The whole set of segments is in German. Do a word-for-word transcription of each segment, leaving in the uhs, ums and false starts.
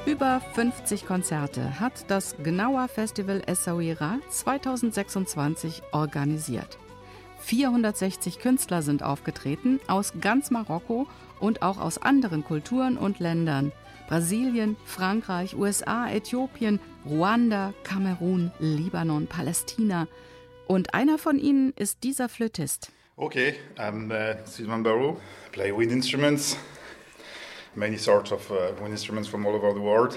Über fünfzig Konzerte hat das Gnawa Festival Essaouira zweitausendsechsundzwanzig organisiert. vierhundertsechzig Künstler sind aufgetreten, aus ganz Marokko und auch aus anderen Kulturen und Ländern. Brasilien, Frankreich, U S A, Äthiopien, Ruanda, Kamerun, Libanon, Palästina. Und einer von ihnen ist dieser Flötist. Okay, I'm uh, Sylvain Barou, play wind instruments, many sorts of uh, wind instruments from all over the world.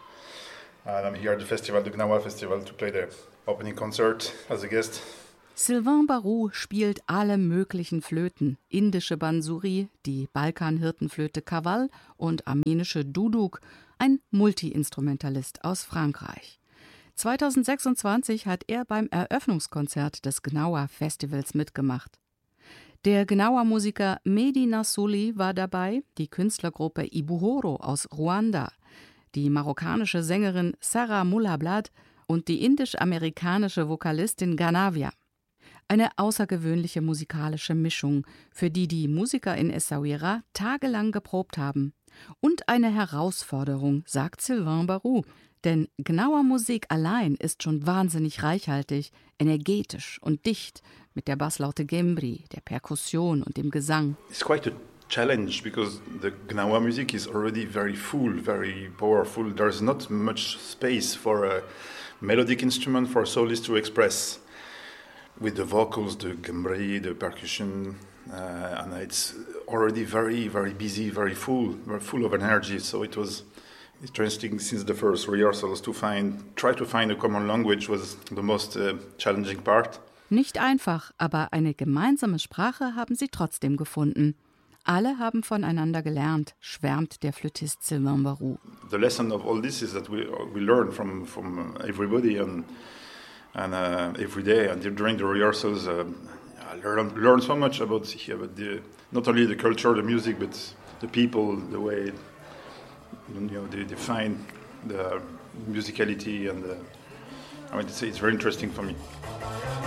And I'm here at the festival, the Gnawa Festival, to play the opening concert as a guest. Sylvain Barou spielt alle möglichen Flöten, indische Bansuri, die Balkanhirtenflöte Kawal und armenische Duduk, ein Multi-Instrumentalist aus Frankreich. zweitausendsechsundzwanzig hat er beim Eröffnungskonzert des Gnawa Festivals mitgemacht. Der Gnawa-Musiker Mehdi Nassouli war dabei, die Künstlergruppe Ibuhoro aus Ruanda, die marokkanische Sängerin Sarah Moulablad und die indisch-amerikanische Vokalistin Ganavia. Eine außergewöhnliche musikalische Mischung, für die die Musiker in Essaouira tagelang geprobt haben. Und eine Herausforderung, sagt Sylvain Barou, denn Gnawa-Musik allein ist schon wahnsinnig reichhaltig, energetisch und dicht, mit der Basslaute Gembri, der Perkussion und dem Gesang. It's quite a challenge because the Gnawa music is already very full, very powerful. There's not much space for a melodic instrument for a soloist to express. With the vocals, the gembri, the percussion, uh, and it's already very, very busy, very full, very full of energy. So it was interesting since the first rehearsals to find, try to find a common language was the most uh, challenging part. Nicht einfach, aber eine gemeinsame Sprache haben sie trotzdem gefunden. Alle haben voneinander gelernt, schwärmt der Flötist Sylvain Barou. The lesson of all this is that we we learn from from everybody and and uh, every day and during the rehearsals uh, I learn learn so much about, about the, not only the culture, the music, but the people, the way you know they define the musicality and the, I mean it's, it's very interesting for me.